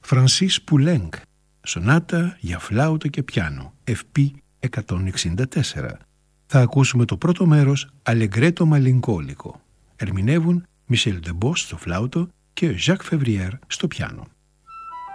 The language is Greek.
Φρανσίς Πουλέγκ, σονάτα για φλάουτο και πιάνο, FP 164. Θα ακούσουμε το πρώτο μέρος «Αλεγκρέτο μαλινκόλικο». Ερμηνεύουν Μισελ Ντεμπός στο φλάουτο και Ζακ Φεβριέρ στο πιάνο.